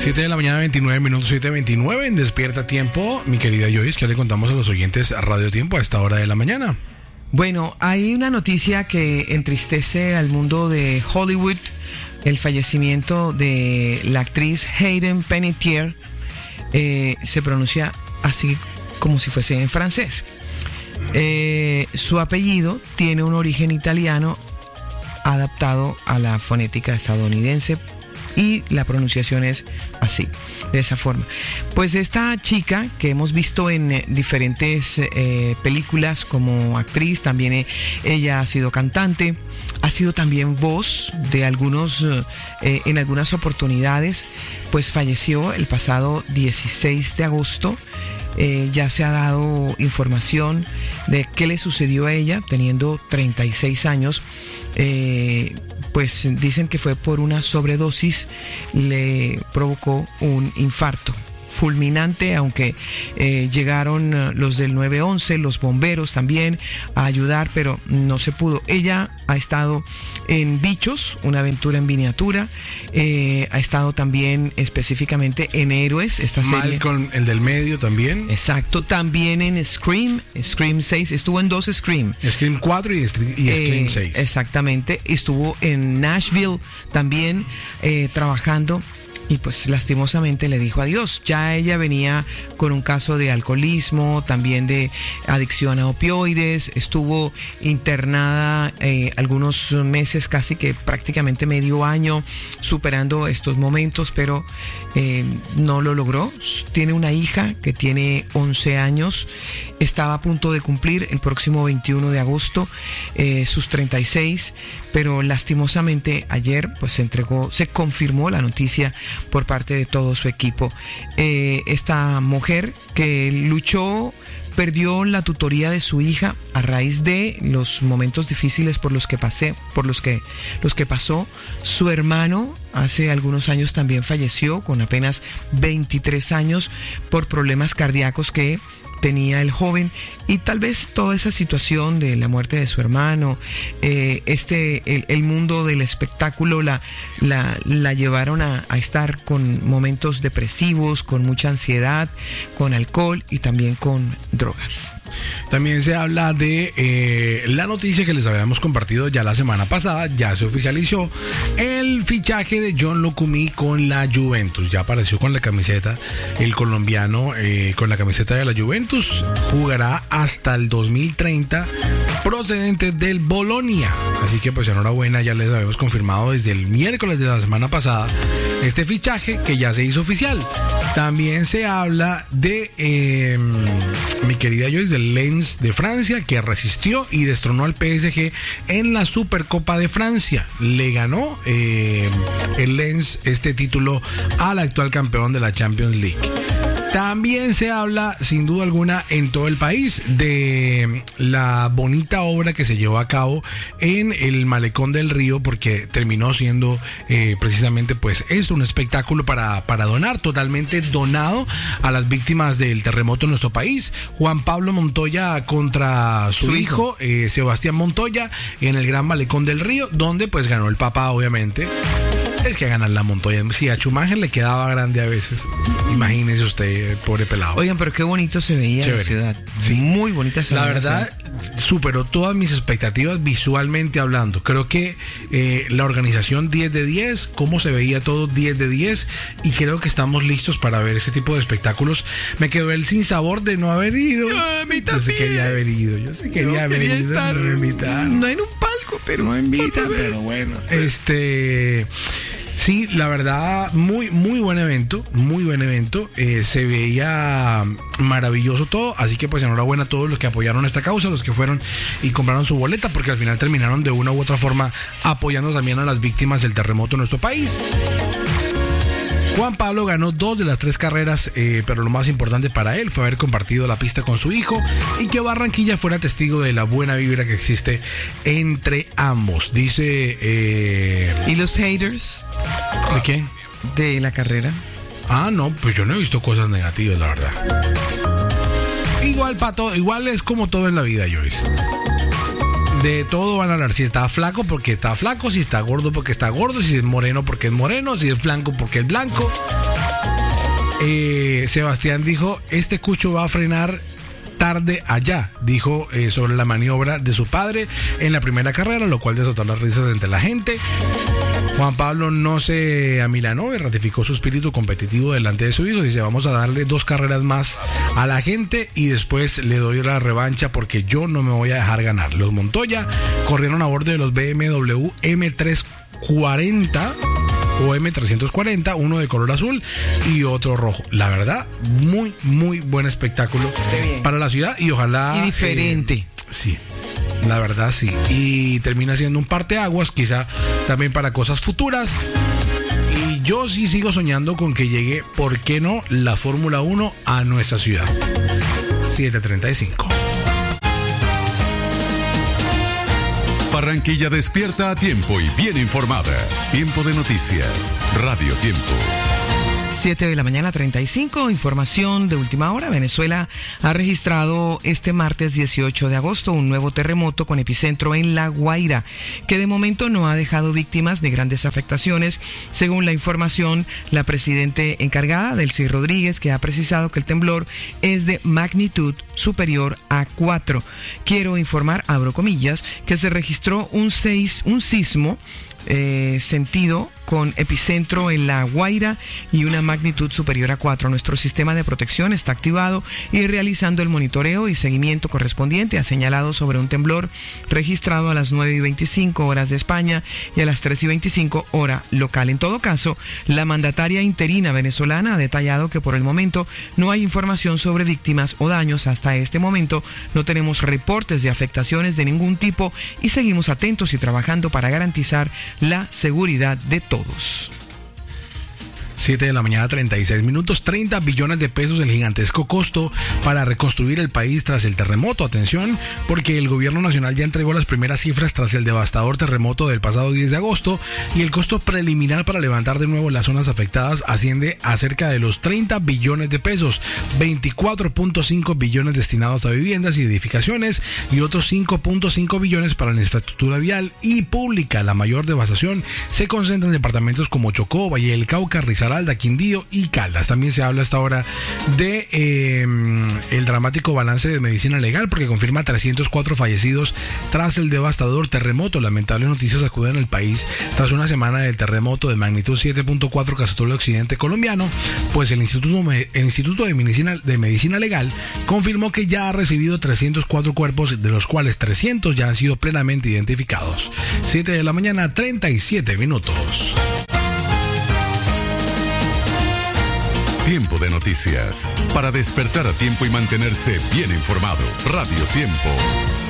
7 de la mañana, 29 minutos, 7:29 en Despierta Tiempo. Mi querida Joyce, ¿qué le contamos a los oyentes a Radio Tiempo a esta hora de la mañana? Bueno, hay una noticia que entristece al mundo de Hollywood, el fallecimiento de la actriz Hayden Panettiere. Se pronuncia así como si fuese en francés. Su apellido tiene un origen italiano adaptado a la fonética estadounidense y la pronunciación es así, de esa forma. Pues esta chica que hemos visto en diferentes películas como actriz, también ella ha sido cantante, ha sido también voz de algunos, en algunas oportunidades, pues falleció el pasado 16 de agosto. Ya se ha dado información de qué le sucedió a ella teniendo 36 años. Pues dicen que fue por una sobredosis, le provocó un infarto fulminante, aunque llegaron los del 911, los bomberos también a ayudar, pero no se pudo. Ella ha estado en Bichos, una aventura en miniatura, ha estado también específicamente en Héroes, esta serie. Malcolm, el del medio también. Exacto, también en Scream 6, estuvo en dos Scream. Scream 4 y Scream 6. Exactamente, estuvo en Nashville también trabajando. Y pues lastimosamente le dijo adiós. Ya ella venía con un caso de alcoholismo, también de adicción a opioides, estuvo internada algunos meses, casi que prácticamente medio año, superando estos momentos, pero no lo logró. Tiene una hija que tiene 11 años, estaba a punto de cumplir el próximo 21 de agosto sus 36, pero lastimosamente ayer pues se confirmó la noticia por parte de todo su equipo. Esta mujer que luchó, perdió la tutoría de su hija a raíz de los momentos difíciles por los que pasó. Su hermano hace algunos años también falleció con apenas 23 años por problemas cardíacos que tenía el joven, y tal vez toda esa situación de la muerte de su hermano, el mundo del espectáculo la llevaron a estar con momentos depresivos, con mucha ansiedad, con alcohol y también con drogas. También se habla de la noticia que les habíamos compartido ya la semana pasada. Ya se oficializó el fichaje de John Lucumí con la Juventus. Ya apareció con la camiseta, el colombiano con la camiseta de la Juventus. Jugará hasta el 2030, procedente del Bolonia. Así que pues enhorabuena, ya les habíamos confirmado desde el miércoles de la semana pasada este fichaje que ya se hizo oficial. También se habla de mi querida Joyce, del Lens de Francia, que resistió y destronó al PSG en la Supercopa de Francia. Le ganó el Lens este título al actual campeón de la Champions League. También se habla, sin duda alguna, en todo el país de la bonita obra que se llevó a cabo en el Malecón del Río, porque terminó siendo precisamente pues es un espectáculo para donar, totalmente donado a las víctimas del terremoto en nuestro país. Juan Pablo Montoya contra su hijo Sebastián Montoya en el Gran Malecón del Río, donde pues ganó el papá, obviamente. Es que ganar la Montoya, si a Schumacher le quedaba grande a veces, imagínese usted, pobre pelado. Oigan, pero qué bonito se veía la ciudad. Sí. Muy bonita se veía. La verdad, superó todas mis expectativas visualmente hablando. Creo que la organización 10 de 10, cómo se veía todo 10 de 10, y creo que estamos listos para ver ese tipo de espectáculos. Me quedó el sinsabor de no haber ido. Yo sí quería haber ido, no me invitaron. No en un palco, pero no invitan, pero bueno. Sí, la verdad, muy buen evento, se veía maravilloso todo, así que pues enhorabuena a todos los que apoyaron esta causa, los que fueron y compraron su boleta, porque al final terminaron de una u otra forma apoyando también a las víctimas del terremoto en nuestro país. Juan Pablo ganó 2 de las 3 carreras, pero lo más importante para él fue haber compartido la pista con su hijo y que Barranquilla fuera testigo de la buena vibra que existe entre ambos. Dice... ¿Y los haters? ¿De qué? De la carrera. No, pues yo no he visto cosas negativas, la verdad. Igual es como todo en la vida, Joyce. De todo van a hablar. Si está flaco, porque está flaco. Si está gordo, porque está gordo. Si es moreno, porque es moreno. Si es blanco, porque es blanco. Sebastián dijo, este cucho va a frenar tarde allá, dijo sobre la maniobra de su padre en la primera carrera, lo cual desató las risas entre la gente. Juan Pablo no se amilanó y ratificó su espíritu competitivo delante de su hijo. Dice, vamos a darle 2 carreras más a la gente y después le doy la revancha porque yo no me voy a dejar ganar. Los Montoya corrieron a bordo de los BMW M340 o M340, uno de color azul y otro rojo. La verdad, muy, muy buen espectáculo para la ciudad y ojalá... Y diferente. Sí. La verdad sí, y termina siendo un parteaguas, quizá también para cosas futuras. Y yo sí sigo soñando con que llegue, ¿por qué no?, la Fórmula 1 a nuestra ciudad. 7:35. Barranquilla despierta a tiempo y bien informada. Tiempo de noticias. Radio Tiempo. 7:35 a.m, información de última hora. Venezuela ha registrado este martes 18 de agosto un nuevo terremoto con epicentro en La Guaira, que de momento no ha dejado víctimas ni grandes afectaciones, según la información la presidente encargada, Delcy Rodríguez, que ha precisado que el temblor es de magnitud superior a 4. Quiero informar, abro comillas, que se registró un sismo sentido con epicentro en La Guaira y una magnitud superior a 4. Nuestro sistema de protección está activado y realizando el monitoreo y seguimiento correspondiente. Ha señalado sobre un temblor registrado a las 9:25 horas de España y a las 3:25 hora local. En todo caso, la mandataria interina venezolana ha detallado que por el momento no hay información sobre víctimas o daños. Hasta este momento no tenemos reportes de afectaciones de ningún tipo y seguimos atentos y trabajando para garantizar la seguridad de todos. 7:36 a.m, 30 billones de pesos el gigantesco costo para reconstruir el país tras el terremoto. Atención, porque el gobierno nacional ya entregó las primeras cifras tras el devastador terremoto del pasado 10 de agosto y el costo preliminar para levantar de nuevo las zonas afectadas asciende a cerca de los 30 billones de pesos, 24.5 billones destinados a viviendas y edificaciones y otros 5.5 billones para la infraestructura vial y pública. La mayor devastación se concentra en departamentos como Chocó, Valle del Cauca, Risaralda, Quindío y Caldas. También se habla hasta ahora de el dramático balance de medicina legal, porque confirma 304 fallecidos tras el devastador terremoto. Lamentables noticias acuden al país tras una semana del terremoto de magnitud 7.4 que azotó el occidente colombiano, pues el Instituto de Medicina Legal confirmó que ya ha recibido 304 cuerpos, de los cuales 300 ya han sido plenamente identificados. 7:37 a.m. Tiempo de noticias. Para despertar a tiempo y mantenerse bien informado. Radio Tiempo.